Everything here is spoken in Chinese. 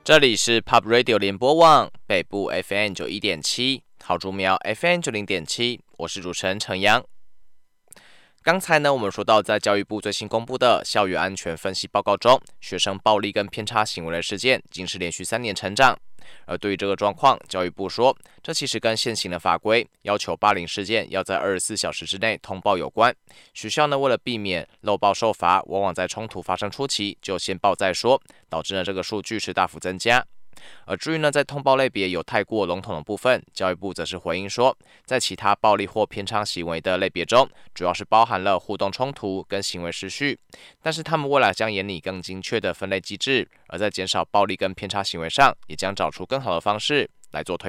这里是 Pop Radio 联播网北部 FM 91.7，桃竹苗 FM 90.7，我是主持人程阳。刚才呢，我们说到，在教育部最新公布的校园安全分析报告中，学生暴力跟偏差行为的事件，竟是连续3年成长。而对于这个状况，教育部说，这其实跟现行的法规要求霸凌事件要在24小时之内通报有关。学校呢，为了避免漏报受罚，往往在冲突发生初期就先报再说，导致呢这个数据是大幅增加。而至于呢，在通报类别有太过笼统的部分，教育部则是回应说，在其他暴力或偏差行为的类别中，主要是包含了互动冲突跟行为失序，但是他们未来将研拟更精确的分类机制，而在减少暴力跟偏差行为上，也将找出更好的方式来做推